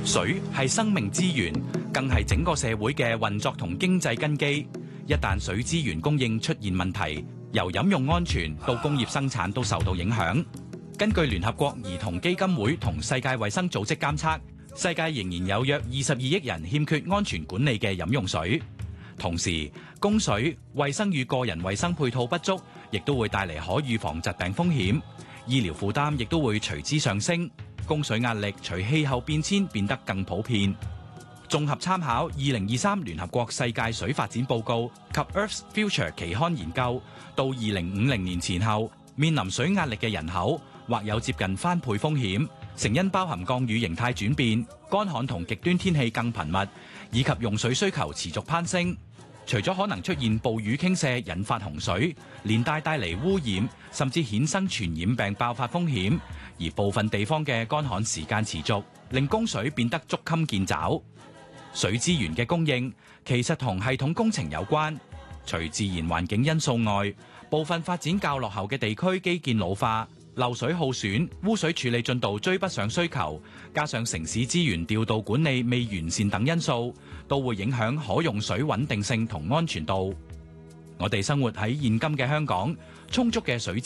水係生命資源，更係整個社會嘅運作同經濟根基。一旦水資源供應出現問題，由飲用安全到工業生產都受到影響。根據聯合國兒童基金會同世界衛生組織監測，世界仍然有約22億人欠缺安全管理嘅飲用水。同時，供水、衛生與個人衛生配套不足，亦都會帶嚟可預防疾病風險，醫療負擔亦都會隨之上升。供水壓力隨氣候變遷變得更普遍。綜合參考2023聯合國世界水發展報告及 Earth's Future 期刊研究，到2050年前後，面臨水壓力嘅人口或有接近翻倍風險，成因包含降雨形態轉變、乾旱同極端天氣更頻密，以及用水需求持續攀升。除咗可能出現暴雨傾瀉引發洪水，連帶嚟污染，甚至衍生傳染病爆發風險。而部分地方嘅乾旱時間持續，令供水變得捉襟見肘。水資源嘅供應其實同系統工程有關。除自然環境因素外，部分發展較落後嘅地區基建老化、漏水耗損、污水處理進度追不上需求，加上城市資源調度管理未完善等因素，都會影響可用水穩定性同安全度。我哋生活喺現今嘅香港，充足嘅水